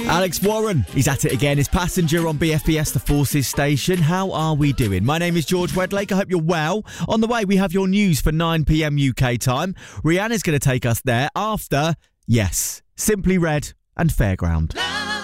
Alex Warren, he's at it again. His Passenger on BFBS, the Forces station. How are we doing? My name is George Wedlake. I hope you're well. On the way, we have your news for 9 p.m. UK time. Rihanna's going to take us there after, yes, Simply Red and Fairground.